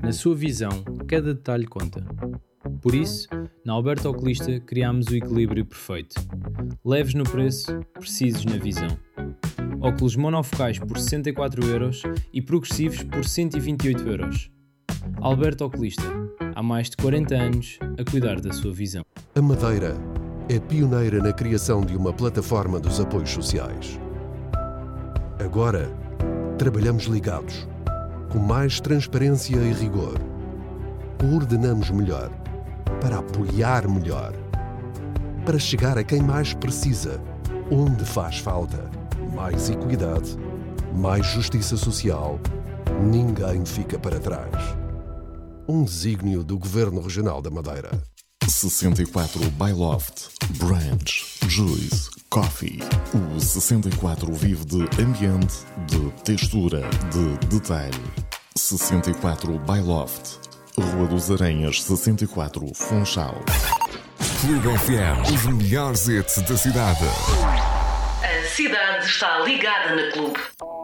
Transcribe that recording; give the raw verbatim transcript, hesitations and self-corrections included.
Na sua visão, cada detalhe conta. Por isso, na Alberto Oculista criámos o equilíbrio perfeito. Leves no preço, precisos na visão. Óculos monofocais por sessenta e quatro euros e progressivos por cento e vinte e oito euros. Alberto Oculista, há mais de quarenta anos a cuidar da sua visão. A Madeira é pioneira na criação de uma plataforma dos apoios sociais. Agora, trabalhamos ligados, com mais transparência e rigor. Coordenamos melhor, para apoiar melhor, para chegar a quem mais precisa, onde faz falta. Mais equidade, mais justiça social, ninguém fica para trás. Um desígnio do Governo Regional da Madeira. sessenta e quatro Byloft, Branch, Juice, Coffee. O sessenta e quatro vive de ambiente, de textura, de detalhe. sessenta e quatro Byloft, Rua dos Aranhas, sessenta e quatro, Funchal. Clube F M, os melhores hits da cidade. A cidade está ligada na Clube.